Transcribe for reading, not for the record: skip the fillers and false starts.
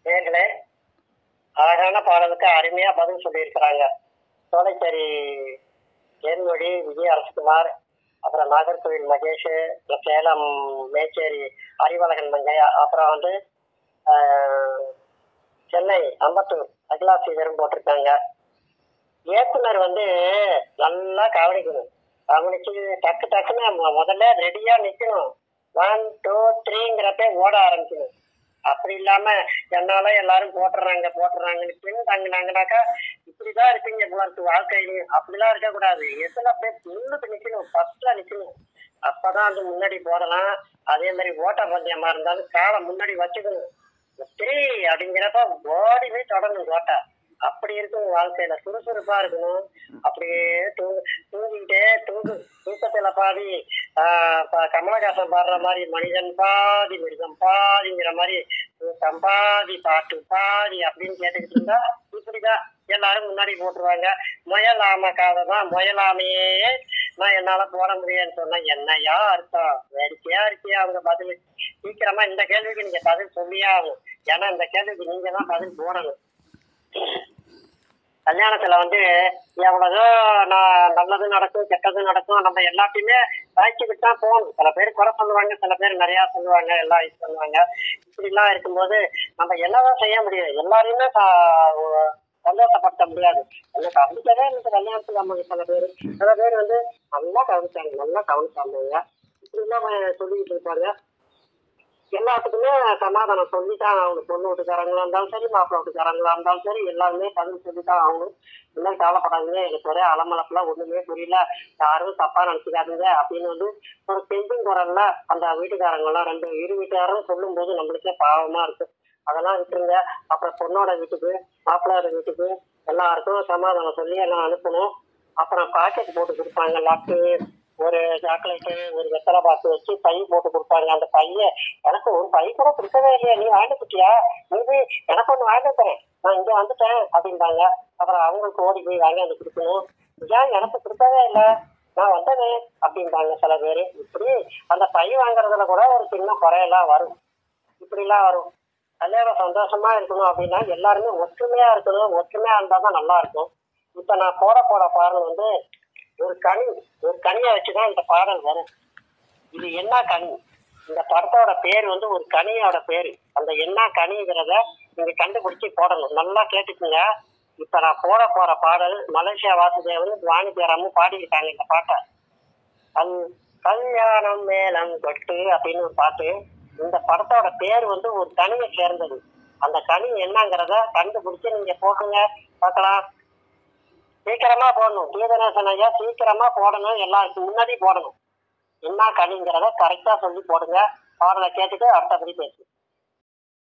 நேர்களே, அழகான பாடலுக்கு அருமையா பதில் சொல்லியிருக்கிறாங்க. சோலைச்சேரி தேன்மொழி, விஜய் அரசகுமார், அப்புறம் நாகர்கோவில் மகேஷ், அப்புறம் சேலம் மேச்சேரி அறிவழகன் மங்கை, அப்புறம் வந்து சென்னை அம்பத்தூர் அகிலா ஸ்ரீதரும் போட்டிருக்காங்க. இயக்குனர் வந்து நல்லா கவனிக்கணும். கவனிச்சு டக்கு டக்குன்னு முதல்ல ரெடியா நிக்கணும். 1 2 3ங்கிறப்ப ஓட ஆரம்பிக்கணும். அப்படி இல்லாம என்னால எல்லாரும் போட்டுறாங்கன்னு பின் தங்கினாங்கனாக்கா இப்படிதான் இருப்பீங்க போல இருக்கு வாழ்க்கையிலையும். அப்படிலாம் இருக்கக்கூடாது. எதுல அப்படியே முன்னுக்கு நிக்கணும், ஃபர்ஸ்ட்ல நிக்கணும். அப்பதான் வந்து முன்னாடி போடலாம். அதே மாதிரி ஓட்ட பந்தயமா இருந்தாலும் காலை முன்னாடி வச்சுக்கணும். 3 அப்படிங்கிறப்ப ஓடி போய் தொடரணும் ஓட்ட. அப்படி இருக்கும் வாழ்க்கையில சுறுசுறுப்பா இருக்கணும். அப்படியே தூங்கிக்கிட்டே தூக்கத்துல பாதி கமலஹாசன் பாடுற மாதிரி மனிதன் பாதி மிருகம் பாதிங்கிற மாதிரி பாதி பாட்டு பாதி அப்படின்னு கேட்டுக்கிட்டு இருந்தா இப்படிதான் எல்லாரும் முன்னாடி போட்டுருவாங்க. முயலாம காததான் முயலாமையே நான் என்னால போட முடியாதுன்னு சொன்னா என்னையா அர்த்தம்? வேடிக்கையா இருக்கியா அவங்க பதில்? சீக்கிரமா இந்த கேள்விக்கு நீங்க பதில் சொல்லியே ஆகும். ஏன்னா இந்த கேள்விக்கு நீங்க தான் பதில் போடணும். கல்யாணத்துல வந்து எவ்வளவோ நல்லது நடக்கும் கெட்டது நடக்கும். நம்ம எல்லாத்தையுமே வாய்ச்சிக்கிட்டு தான் போகணும். சில பேர் குறை சொல்லுவாங்க, சில பேர் நிறைய சொல்லுவாங்க, எல்லாம் இது பண்ணுவாங்க. இப்படிலாம் இருக்கும்போது நம்ம என்னதான் செய்ய முடியும்? எல்லாரையுமே சந்தோஷப்படுத்த முடியாது. எனக்கு அப்படிக்கவே எனக்கு கல்யாணத்துல நமக்கு சில பேர் வந்து நல்லா கவனிச்சாங்க இப்படிலாம் சொல்லிக்கிட்டு இருப்பாங்க. எல்லாத்துக்குமே சமாதானம் சொல்லித்தான் ஆகணும். பொண்ணு வீட்டுக்காரங்களா இருந்தாலும் சரி, மாப்பிள்ளை வீட்டுக்காரங்களா இருந்தாலும் சரி, எல்லாருமே பதில் சொல்லித்தான் ஆகணும். இன்னும் கவலைப்படாதீங்க, எனக்கு ஒரே அலமலப்பெல்லாம் ஒண்ணுமே புரியல, யாரும் தப்பா நினைச்சுக்காதீங்க அப்படின்னு வந்து ஒரு பெண்பின் குரல்ல அந்த வீட்டுக்காரங்கெல்லாம் இரு வீட்டுக்காரரும் சொல்லும் போது நம்மளுக்கே பாவமா இருக்கு. அதெல்லாம் விட்டுருங்க. அப்புறம் பொண்ணோட வீட்டுக்கு மாப்பிள்ளையோட வீட்டுக்கு எல்லாருக்கும் சமாதானம் சொல்லி எல்லாம் அனுப்பணும். அப்புறம் பாக்கெட் போட்டு கொடுப்பாங்க. லாக்கு, ஒரு சாக்லேட்டு, ஒரு வெத்தலை பாக்கு வச்சு பை போட்டு கொடுப்பாங்க. அந்த பைய எனக்கு ஒரு பை கூட கொடுக்கவே இல்லையா, நீ வாங்கிட்டு குட்டியா, நீ எனக்கு ஒண்ணு வாங்கிட்டு தரேன், நான் இங்க வந்துட்டேன் அப்படின்பாங்க. அப்புறம் அவங்களுக்கு ஓடி போய் வாங்கி வந்து கொடுக்கணும். ஏன் எனக்கு கொடுக்கவே இல்லை, நான் வந்தேனே அப்படின்பாங்க சில பேரு. இப்படி அந்த பை வாங்குறதுல கூட ஒரு சின்ன குறையெல்லாம் வரும். இப்படிலாம் வரும். கல்யாணம் சந்தோஷமா இருக்கணும் அப்படின்னா எல்லாருமே ஒற்றுமையா இருக்கணும். ஒற்றுமையா இருந்தாதான் நல்லா இருக்கும். இப்ப நான் போட பாடல் வந்து ஒரு கனியை வச்சுதான் இந்த பாடல் வரும். இது என்ன கனி? இந்த படத்தோட பேர் வந்து ஒரு கனியோட பேரு. அந்த என்ன கனிங்கிறத நீங்க கண்டுபிடிச்சு போடணும். நல்லா கேட்டுக்குங்க. இப்ப நான் போற பாடல் மலேசியா வாசுதேவன், வாணி பேராமும் பாடிக்கிட்டாங்க இந்த பாட்டை. கல்யாணம் மேளம் கொட்டு அப்படின்னு ஒரு பாட்டு. இந்த படத்தோட பேர் வந்து ஒரு கனியை சேர்ந்தது. அந்த கனி என்னங்கிறத கண்டுபிடிச்சு நீங்க போட்டுங்க பார்க்கலாம். சீக்கிரமா போடணும். கீதநேசன் ஐயா சீக்கிரமா போடணும். எல்லாருக்கும் முன்னாடி போடணும். என்ன கனிங்கிறத கரெக்டா சொல்லி போடுங்க. பாடலை கேட்டுட்டு அடுத்தபடி பேசு.